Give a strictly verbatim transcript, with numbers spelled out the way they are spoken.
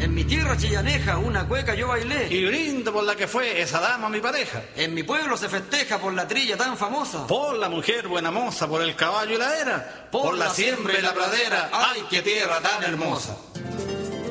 En mi tierra chillaneja una cueca yo bailé. Y brindo por la que fue esa dama mi pareja. En mi pueblo se festeja por la trilla tan famosa. Por la mujer buena moza, por el caballo y la era. Por, por la siembra y la pradera, ¡ay, qué tierra tan hermosa!